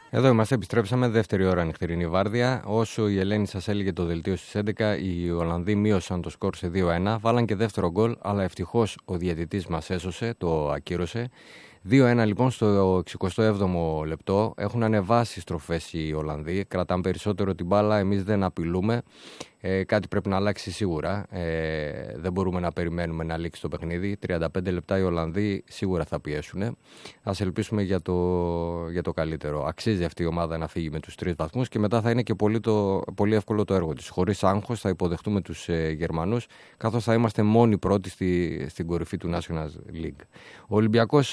Εδώ είμαστε, επιστρέψαμε. Δεύτερη ώρα νυχτερινή βάρδια. Όσο η Ελένη σας έλεγε το δελτίο στις 11, οι Ολλανδοί μείωσαν το σκορ σε 2-1. Βάλαν και δεύτερο γκολ, αλλά ευτυχώς ο διαιτητής μας έσωσε, το ακύρωσε. 2-1 λοιπόν στο 67ο λεπτό. Έχουν ανεβάσει στροφές οι Ολλανδοί. Κρατάνε περισσότερο την μπάλα. Εμείς δεν απειλούμε. Κάτι πρέπει να αλλάξει σίγουρα. Δεν μπορούμε να περιμένουμε να λήξει το παιχνίδι. 35 λεπτά οι Ολλανδοί σίγουρα θα πιέσουν. Ας ελπίσουμε για το καλύτερο. Αξίζει αυτή η ομάδα να φύγει με τους 3 βαθμούς και μετά θα είναι και πολύ εύκολο το έργο της. Χωρίς άγχος θα υποδεχτούμε τους Γερμανούς, καθώς θα είμαστε μόνοι πρώτοι στην κορυφή του National League. Ο Ολυμπιακός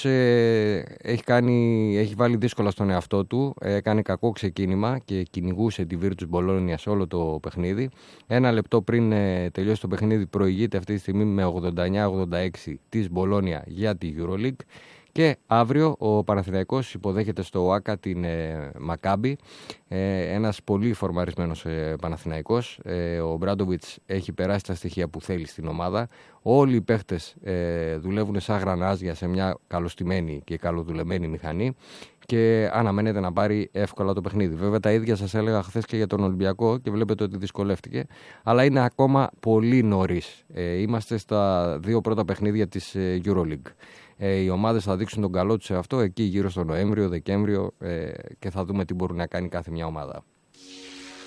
έχει βάλει δύσκολα στον εαυτό του. Έκανε κακό ξεκίνημα και κυνηγούσε τη Virtus Bologna σε όλο το παιχνίδι. Ένα λεπτό πριν τελειώσει το παιχνίδι προηγείται αυτή τη στιγμή με 89-86 της Μπολόνια για τη EuroLeague. Και αύριο ο Παναθηναϊκός υποδέχεται στο ΟΑΚΑ την Μακάμπι, ένας πολύ φορμαρισμένος Παναθηναϊκός. Ο Μπράντοβιτς έχει περάσει τα στοιχεία που θέλει στην ομάδα. Όλοι οι παίχτες δουλεύουν σαν γρανάζια σε μια καλοστημένη και καλοδουλεμένη μηχανή και αναμένεται να πάρει εύκολα το παιχνίδι. Βέβαια τα ίδια σας έλεγα χθες και για τον Ολυμπιακό και βλέπετε ότι δυσκολεύτηκε, αλλά είναι ακόμα πολύ νωρίς. Είμαστε στα 2 πρώτα παιχνίδια της EuroLeague. Οι ομάδες θα δείξουν τον καλό τους σε αυτό εκεί γύρω στο Νοέμβριο, Δεκέμβριο και θα δούμε τι μπορεί να κάνει κάθε μια ομάδα.